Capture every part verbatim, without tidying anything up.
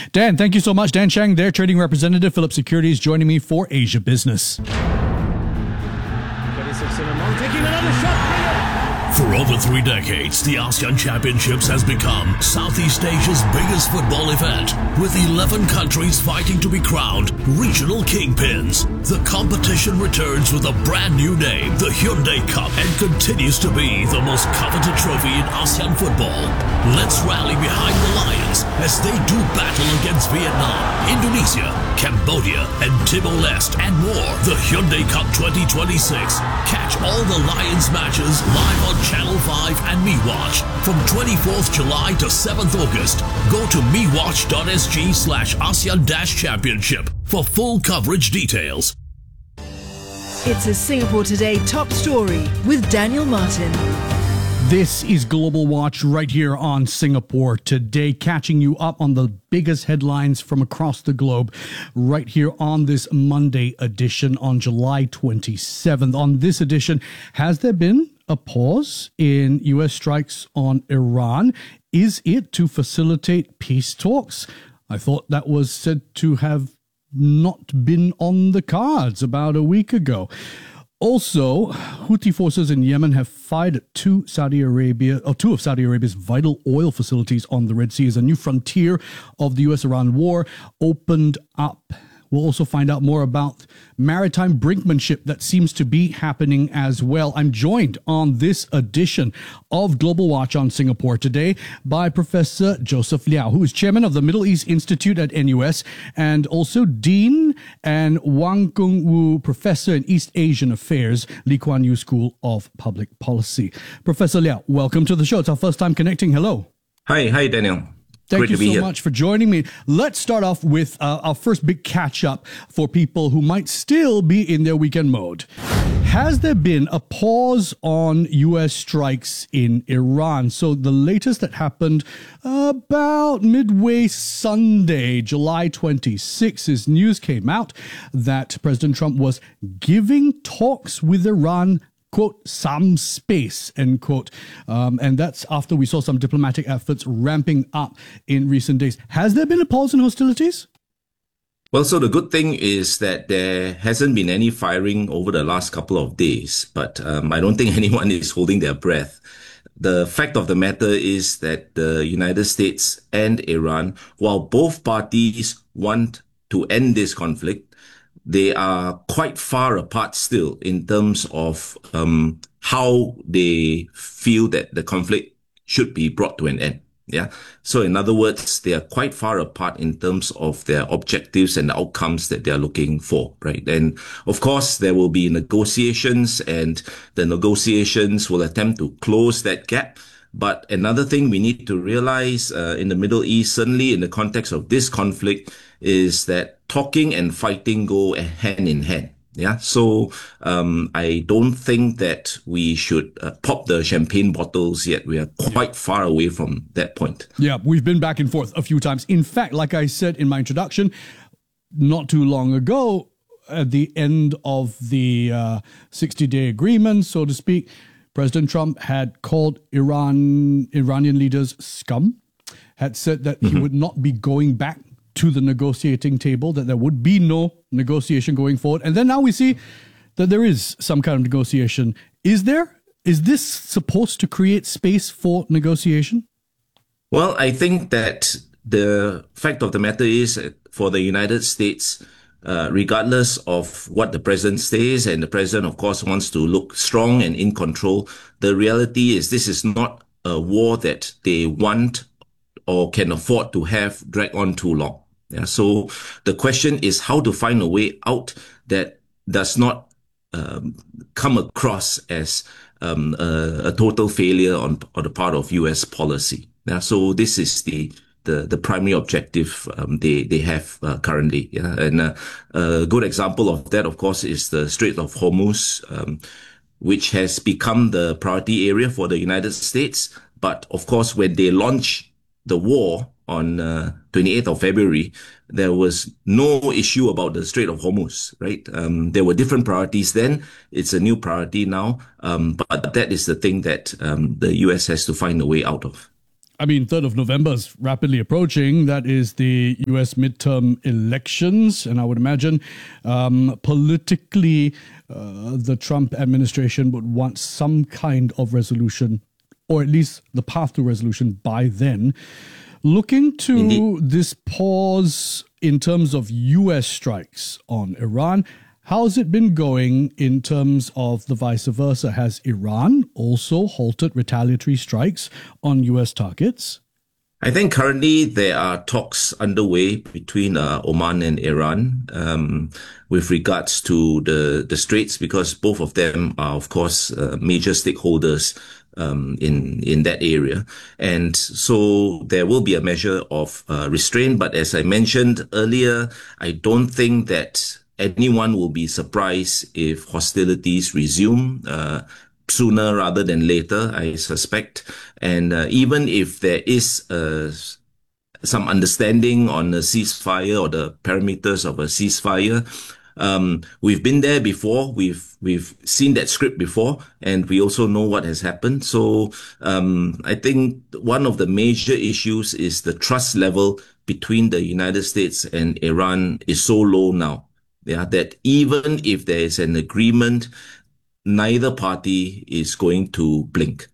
Dan, thank you so much. Dan Chang there, trading representative, Phillips Securities, joining me for Asia Business. Taking another shot. For over three decades, the ASEAN Championships has become Southeast Asia's biggest football event, with eleven countries fighting to be crowned regional kingpins. The competition returns with a brand new name, the Hyundai Cup, and continues to be the most coveted trophy in ASEAN football. Let's rally behind the Lions as they do battle against Vietnam, Indonesia, Cambodia, and Timor-Leste, and more. The Hyundai Cup twenty twenty-six. Catch all the Lions matches live on Channel five and MeWatch from twenty-fourth July to seventh August. Go to mewatch.sg slash ASEAN dash championship for full coverage details. It's a Singapore Today top story with Daniel Martin. This is Global Watch right here on Singapore Today, catching you up on the biggest headlines from across the globe right here on this Monday edition on July twenty-seventh. On this edition, has there been a pause in U S strikes on Iran? Is it to facilitate peace talks? I thought that was said to have not been on the cards about a week ago. Also, Houthi forces in Yemen have fired at two Saudi Arabia, or two of Saudi Arabia's vital oil facilities on the Red Sea as a new frontier of the U S Iran war opened up. We'll also find out more about maritime brinkmanship that seems to be happening as well. I'm joined on this edition of Global Watch on Singapore Today by Professor Joseph Liao, who is chairman of the Middle East Institute at N U S and also Dean and Wang Gungwu Professor in East Asian Affairs, Lee Kuan Yew School of Public Policy. Professor Liao, welcome to the show. It's our first time connecting. Hello. Hi, hi, Daniel. Thank Great you to be so here. much for joining me. Let's start off with uh, our first big catch-up for people who might still be in their weekend mode. Has there been a pause on U S strikes in Iran? So the latest that happened about midway Sunday, July twenty-sixth, is news came out that President Trump was giving talks with Iran, quote, some space, end quote. Um, and that's after we saw some diplomatic efforts ramping up in recent days. Has there been a pause in hostilities? Well, so the good thing is that there hasn't been any firing over the last couple of days, but um, I don't think anyone is holding their breath. The fact of the matter is that the United States and Iran, while both parties want to end this conflict, they are quite far apart still in terms of um, how they feel that the conflict should be brought to an end. Yeah. So in other words, they are quite far apart in terms of their objectives and the outcomes that they are looking for, right? And of course, there will be negotiations, and the negotiations will attempt to close that gap. But another thing we need to realize uh, in the Middle East, certainly in the context of this conflict, is that talking and fighting go hand in hand. Yeah. So um, I don't think that we should uh, pop the champagne bottles yet. We are quite far away from that point. Yeah, we've been back and forth a few times. In fact, like I said in my introduction, not too long ago, at the end of the uh, sixty-day agreement, so to speak, President Trump had called Iran Iranian leaders scum, had said that mm-hmm. he would not be going back to the negotiating table, that there would be no negotiation going forward. And then now we see that there is some kind of negotiation. Is there? Is this supposed to create space for negotiation? Well, I think that the fact of the matter is that for the United States, uh, regardless of what the president says, and the president, of course, wants to look strong and in control, the reality is this is not a war that they want or can afford to have drag on too long. Yeah. So the question is how to find a way out that does not um, come across as um, a, a total failure on, on the part of U S policy. Yeah. So this is the the, the primary objective um, they they have uh, currently. Yeah. And uh, a good example of that, of course, is the Strait of Hormuz, um, which has become the priority area for the United States. But of course, when they launch the war on uh, twenty-eighth of February, there was no issue about the Strait of Hormuz, right? Um, there were different priorities then. It's a new priority now. Um, but that is the thing that um, the U S has to find a way out of. I mean, third of November is rapidly approaching. That is the U S midterm elections. And I would imagine um, politically, uh, the Trump administration would want some kind of resolution, or at least the path to resolution by then. Looking to Indeed. This pause in terms of U S strikes on Iran, how's it been going in terms of the vice versa? Has Iran also halted retaliatory strikes on U S targets? I think currently there are talks underway between uh, Oman and Iran um, with regards to the, the Straits, because both of them are, of course, uh, major stakeholders um, in, in that area. And so there will be a measure of uh, restraint. But as I mentioned earlier, I don't think that anyone will be surprised if hostilities resume uh, sooner rather than later, I suspect. And uh, even if there is uh, some understanding on a ceasefire or the parameters of a ceasefire, um, we've been there before. We've we've seen that script before, and we also know what has happened. So um, I think one of the major issues is the trust level between the United States and Iran is so low now. Yeah, that even if there is an agreement, neither party is going to blink.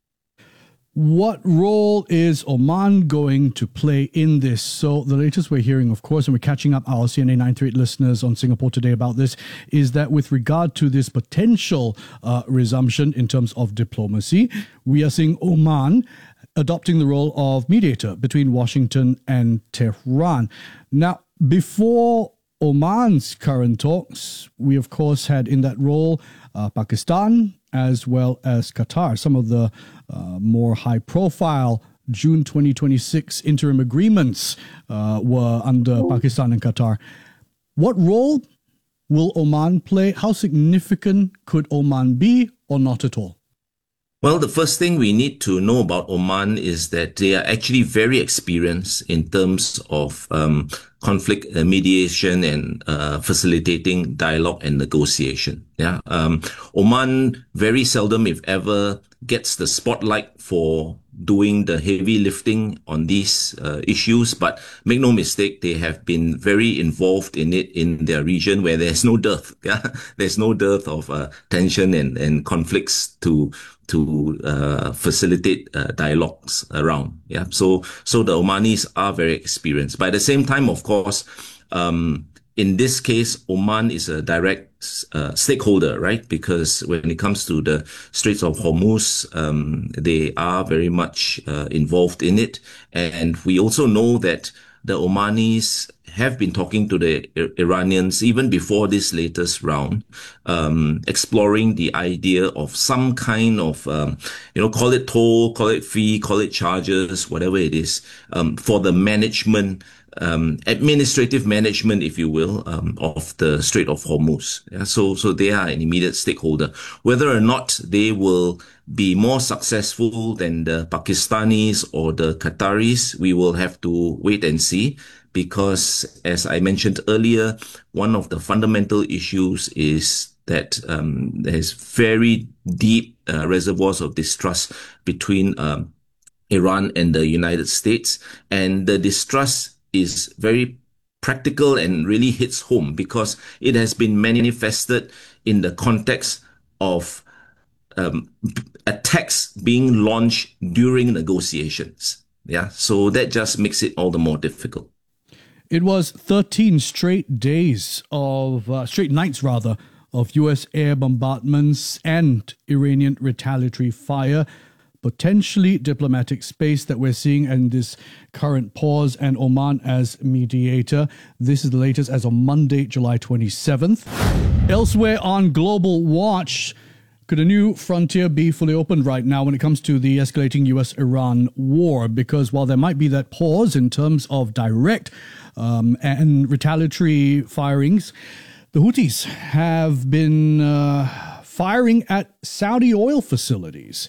What role is Oman going to play in this? So the latest we're hearing, of course, and we're catching up our C N A nine thirty-eight listeners on Singapore Today about this, is that with regard to this potential uh, resumption in terms of diplomacy, we are seeing Oman adopting the role of mediator between Washington and Tehran. Now, before Oman's current talks, we of course had in that role uh, Pakistan as well as Qatar. Some of the uh, more high-profile June twenty twenty-six interim agreements uh, were under Pakistan and Qatar. What role will Oman play? How significant could Oman be, or not at all? Well, the first thing we need to know about Oman is that they are actually very experienced in terms of um, conflict uh, mediation and uh, facilitating dialogue and negotiation. Yeah, um, Oman very seldom, if ever, gets the spotlight for doing the heavy lifting on these uh, issues. But make no mistake, they have been very involved in it in their region where there's no dearth. Yeah, there's no dearth of uh, tension and, and conflicts to to uh, facilitate uh, dialogues around. Yeah, so so the Omanis are very experienced. But at the same time, of course, um, in this case, Oman is a direct uh, stakeholder, right? Because when it comes to the Straits of Hormuz, um, they are very much uh, involved in it. And we also know that the Omanis have been talking to the Iranians even before this latest round, um, exploring the idea of some kind of, um, you know, call it toll, call it fee, call it charges, whatever it is, um, for the management, um, administrative management, if you will, um, of the Strait of Hormuz. Yeah, so, so they are an immediate stakeholder. Whether or not they will be more successful than the Pakistanis or the Qataris, we will have to wait and see. Because, as I mentioned earlier, one of the fundamental issues is that um, there's very deep uh, reservoirs of distrust between um, Iran and the United States. And the distrust is very practical and really hits home because it has been manifested in the context of um, attacks being launched during negotiations. Yeah, so that just makes it all the more difficult. It was thirteen straight days of, uh, straight nights rather, of U S air bombardments and Iranian retaliatory fire, potentially diplomatic space that we're seeing in this current pause, and Oman as mediator. This is the latest as of Monday, July twenty-seventh. Elsewhere on Global Watch, could a new frontier be fully opened right now when it comes to the escalating U S Iran war? Because while there might be that pause in terms of direct um, and retaliatory firings, the Houthis have been uh, firing at Saudi oil facilities.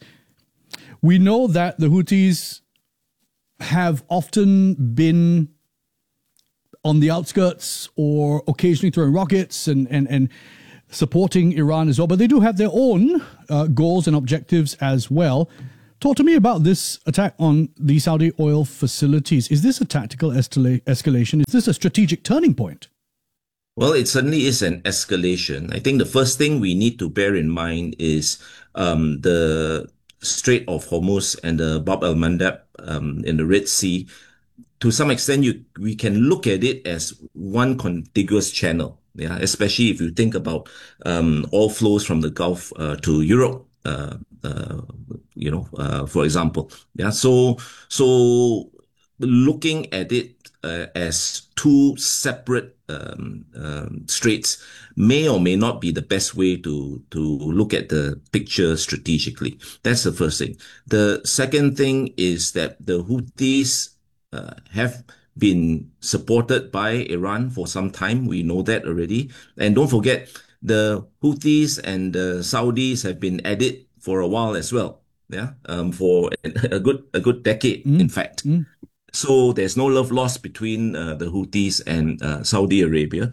We know that the Houthis have often been on the outskirts or occasionally throwing rockets and, and, and supporting Iran as well, but they do have their own uh, goals and objectives as well. Talk to me about this attack on the Saudi oil facilities. Is this a tactical escala- escalation? Is this a strategic turning point? Well, it certainly is an escalation. I think the first thing we need to bear in mind is um, the Strait of Hormuz and the Bab el-Mandeb um, in the Red Sea. To some extent, you we can look at it as one contiguous channel. Yeah, especially if you think about um, oil flows from the Gulf uh, to Europe. Uh, uh, you know, uh, for example. Yeah, so so looking at it uh, as two separate um, um, straits may or may not be the best way to to look at the picture strategically. That's the first thing. The second thing is that the Houthis uh, have been supported by Iran for some time. We know that already. And don't forget, the Houthis and the Saudis have been at it for a while as well. Yeah, um, for a good a good decade, mm. in fact. Mm. So there's no love lost between uh, the Houthis and uh, Saudi Arabia.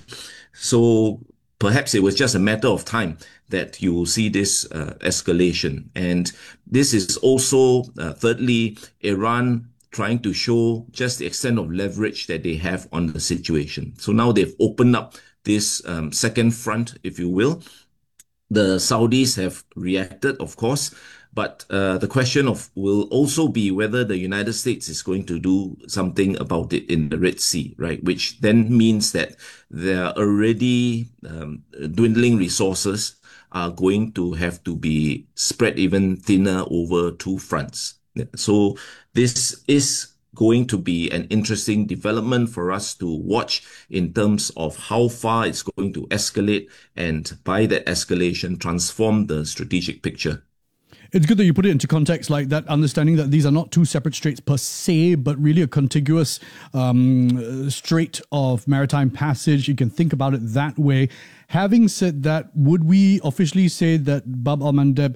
So perhaps it was just a matter of time that you will see this uh, escalation. And this is also, uh, thirdly, Iran trying to show just the extent of leverage that they have on the situation. So now they've opened up this um, second front, if you will. The Saudis have reacted, of course. But uh, the question of will also be whether the United States is going to do something about it in the Red Sea, right? Which then means that there are already um, dwindling resources are going to have to be spread even thinner over two fronts. So this is going to be an interesting development for us to watch in terms of how far it's going to escalate and by that escalation transform the strategic picture. It's good that you put it into context like that, understanding that these are not two separate straits per se, but really a contiguous um, strait of maritime passage. You can think about it that way. Having said that, would we officially say that Bab el-Mandeb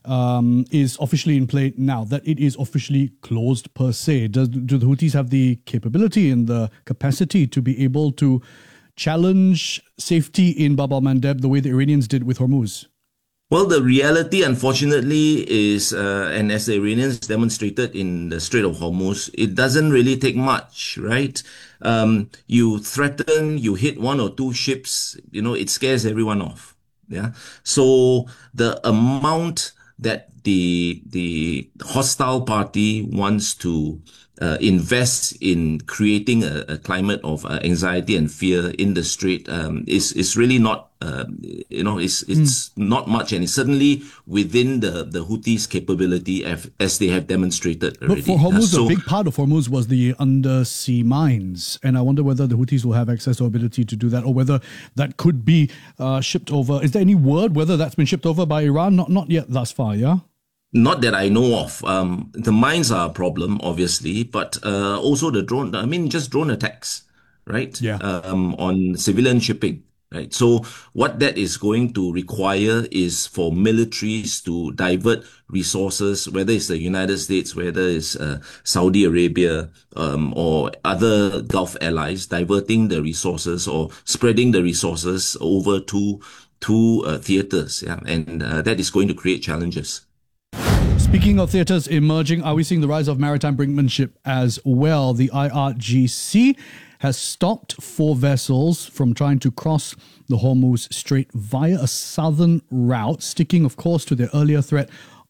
um, is officially in play now, that it is officially closed per se? Does, do the Houthis have the capability and the capacity to be able to challenge safety in Bab el-Mandeb the way the Iranians did with Hormuz? Well, the reality, unfortunately, is, uh, and as the Iranians demonstrated in the Strait of Hormuz, it doesn't really take much, right? Um, you threaten, you hit one or two ships, you know, it scares everyone off. Yeah. So the amount that the, the hostile party wants to uh, invest in creating a, a climate of uh, anxiety and fear in the Strait um, is, is really not Uh, you know, it's it's mm. not much, and it's certainly within the, the Houthis' capability as, as they have demonstrated already. But for Hormuz, uh, so, a big part of Hormuz was the undersea mines, and I wonder whether the Houthis will have access or ability to do that, or whether that could be uh, shipped over. Is there any word whether that's been shipped over by Iran? Not not yet thus far, yeah? Not that I know of. Um, the mines are a problem, obviously, but uh, also the drone, I mean, just drone attacks, right? Yeah. Um, on civilian shipping. Right. So what that is going to require is for militaries to divert resources, whether it's the United States, whether it's uh, Saudi Arabia, um, or other Gulf allies, diverting the resources or spreading the resources over to two uh, theaters. Yeah. And uh, that is going to create challenges. Speaking of theatres emerging, are we seeing the rise of maritime brinkmanship as well? The I R G C has stopped four vessels from trying to cross the Hormuz Strait via a southern route, sticking, of course, to their earlier threat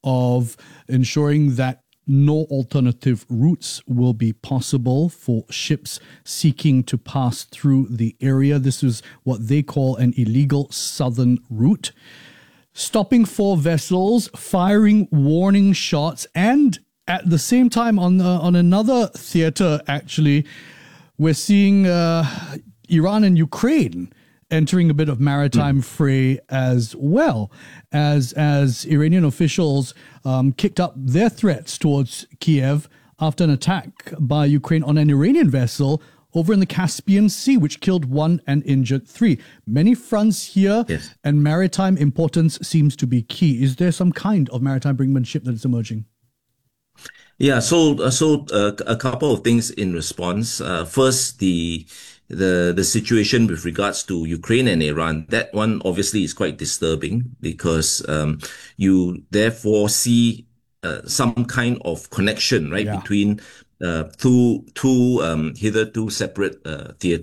of ensuring that no alternative routes will be possible for ships seeking to pass through the area. This is what they call an illegal southern route. Stopping four vessels, firing warning shots, and at the same time on uh, on another theater, actually, we're seeing uh, Iran and Ukraine entering a bit of maritime mm. fray as well, as as Iranian officials um, kicked up their threats towards Kiev after an attack by Ukraine on an Iranian vessel over in the Caspian Sea, which killed one and injured three. Many fronts here, yes. And maritime importance seems to be key. Is there some kind of maritime brinkmanship that is emerging? Yeah, so uh, so uh, a couple of things in response. Uh, first, the the the situation with regards to Ukraine and Iran. That one obviously is quite disturbing because um, you therefore see uh, some kind of connection, right, Yeah. between uh, two two um, hitherto separate uh, theatres.